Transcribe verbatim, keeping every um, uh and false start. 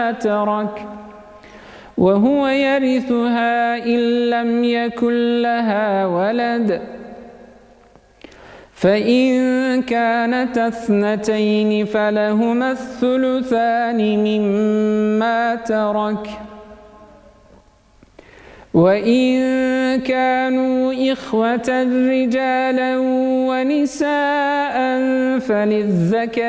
ترك وهو يرثها إن لم يكن لها ولد فإن كانت اثنتين فلهما الثلثان مما ترك وإن كانوا إخوة رجالا ونساء فللذكر